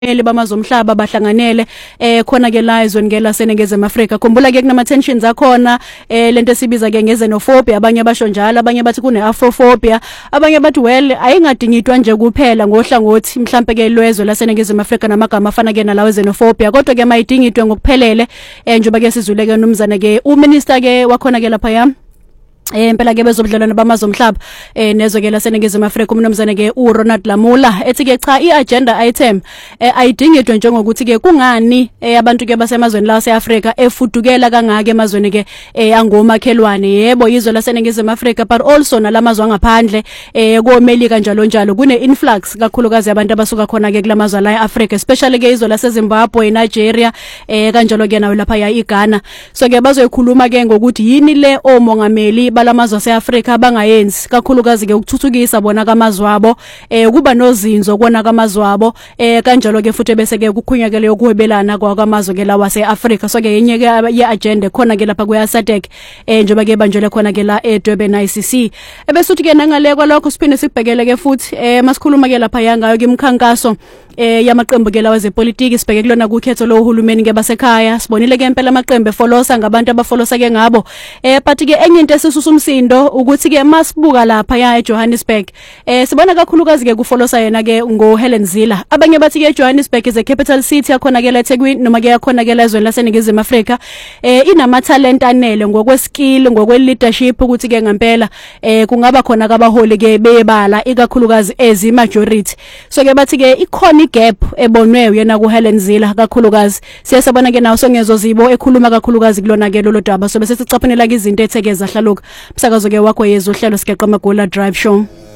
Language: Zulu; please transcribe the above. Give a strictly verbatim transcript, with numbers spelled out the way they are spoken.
eli bamazomhlaba bahlanganele eh khona ke la ezweni ke laseNingizimu Afrika. Khumbula ke kunama tensions akhona eh lento esibiza ke ngezenophobia, abanye basho njalo, abanye bathi kune afrophobia, abanye bathi well ayingadingidwa nje kuphela ngohlangothi mhlambe ke lwezwe laseNingizimu Afrika namagama afana ke nalawo ezenophobia, kodwa ke mayidingidwe ngokuphelele eh njengoba ke sizuleke nomzana ke uminister ke wakhona ke lapha ya Eh impela ke bezobudlelwana bamazomhlaba eh nezo ke laseNingizimu Afrika umnomzane ke uRonald Lamula ethi ke cha iagenda item eh ayidingidwe njengokuthi ke kungani eh abantu ke basemazweni la seAfrika efudukela kangaka emazweni ke eh angomakhelwane. Yebo izwe laseNingizimu Afrika but also nalamazwe angaphandle eh komelika njalo njalo kune influx kakhulukazi abantu abasuka khona ke kulamazwe la eAfrika, especially ke izwe laseZimbabwe, Nigeria eh kanjalo ke nawo lapha ya iGhana. So ke bazoyikhuluma ke ngokuthi yini le omongameli balamazwe aseAfrika bangayenzi kakhulukazi ke ukuthuthukisa bona kamazwe abo eh kuba nozinzo kona kamazwe abo eh kanjalo ke futhi bese ke kukhunyakele ukuhwebelana kwakamazwe ke lawa seAfrika. So ke yenye ke ye agenda khona ke lapha kuya SADC eh njoba ke banjele khona ke la eDurban I C C. Ebese uthi ke nangale kwalokho siphinde sibhekele ke futhi eh masikhuluma ke lapha yangayo ke imkhankaso eh yamaqembu ke lawa zepolitiki sibheke kulona kukhetho lo uhulumeni ke basekhaya. Sibonile ke impela amaqembu efolosa ngabantu abafolosa ke ngabo eh but ke enye into esisusa umsindo ukuthi ke masibuka lapha ya eJohannesburg eh sibona kakhulukazi ke kufolosa yena ke ngo Helen Zille. Abanye bathi ke Johannesburg is a capital city yakhona ke la eThekwini noma ke yakhona ke lazweni laseNingizimu Afrika eh inama talent anele ngokwe skill ngokwe leadership ukuthi ke ngempela eh kungaba khona kabaholi ke bebala ikakhulukazi ezi majority. So ke bathi ke ikhona igap ebonwe yena ku Helen Zille kakhulukazi siyasabona ke nawo songezo zibo ekhuluma kakhulukazi kulona ke lolo daba. So bese sicaphunela ke izinto ethekeza hlaluka msakazo ke wakho yezo hlelo sigeqa magula drive show.